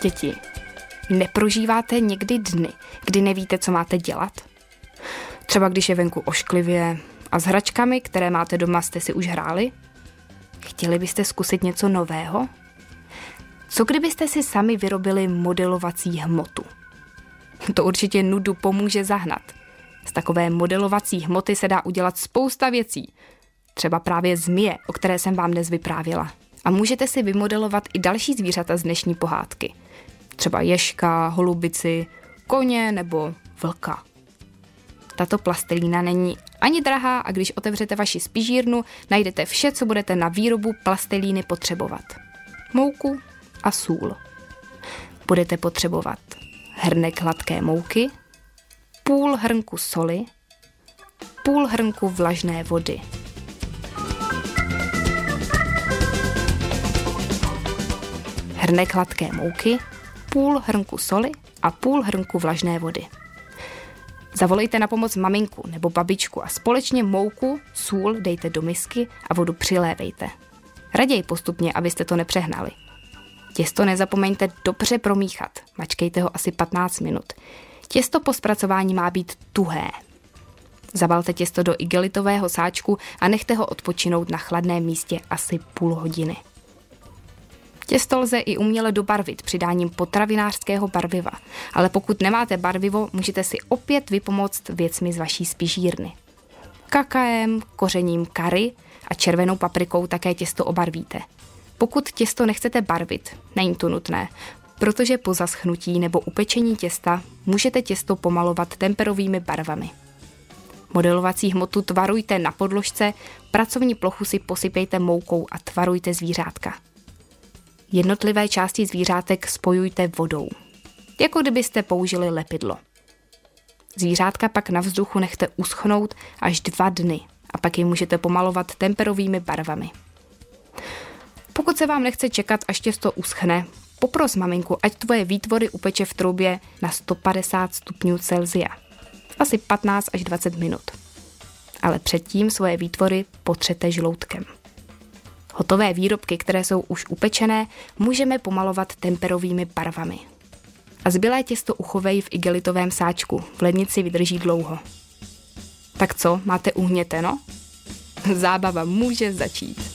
Děti, neprožíváte někdy dny, kdy nevíte, co máte dělat? Třeba když je venku ošklivě a s hračkami, které máte doma, jste si už hráli? Chtěli byste zkusit něco nového? Co kdybyste si sami vyrobili modelovací hmotu? To určitě nudu pomůže zahnat. Z takové modelovací hmoty se dá udělat spousta věcí. Třeba právě zmije, o které jsem vám dnes vyprávěla. A můžete si vymodelovat i další zvířata z dnešní pohádky. Třeba ježka, holubici, koně nebo vlka. Tato plastelína není ani drahá a když otevřete vaši spižírnu, najdete vše, co budete na výrobu plastelíny potřebovat. Mouku a sůl. Budete potřebovat hrnek hladké mouky, půl hrnku soli, půl hrnku vlažné vody. Hrnek hladké mouky, půl hrnku soli a půl hrnku vlažné vody. Zavolejte na pomoc maminku nebo babičku a společně mouku, sůl dejte do misky a vodu přilévejte. Raději postupně, abyste to nepřehnali. Těsto nezapomeňte dobře promíchat, mačkejte ho asi 15 minut. Těsto po zpracování má být tuhé. Zabalte těsto do igelitového sáčku a nechte ho odpočinout na chladném místě asi půl hodiny. Těsto lze i uměle dobarvit přidáním potravinářského barviva, ale pokud nemáte barvivo, můžete si opět vypomoct věcmi z vaší spižírny. Kakaem, kořením kary a červenou paprikou také těsto obarvíte. Pokud těsto nechcete barvit, není to nutné, protože po zaschnutí nebo upečení těsta můžete těsto pomalovat temperovými barvami. Modelovací hmotu tvarujte na podložce, pracovní plochu si posypejte moukou a tvarujte zvířátka. Jednotlivé části zvířátek spojujte vodou, jako kdybyste použili lepidlo. Zvířátka pak na vzduchu nechte uschnout až 2 dny a pak ji můžete pomalovat temperovými barvami. Pokud se vám nechce čekat, až těsto uschne, popros maminku, ať tvoje výtvory upeče v troubě na 150 stupňů Celsia. Asi 15 až 20 minut. Ale předtím svoje výtvory potřete žloutkem. Hotové výrobky, které jsou už upečené, můžeme pomalovat temperovými barvami. A zbylé těsto uchovej v igelitovém sáčku, v lednici vydrží dlouho. Tak co, máte uhněteno? Zábava může začít.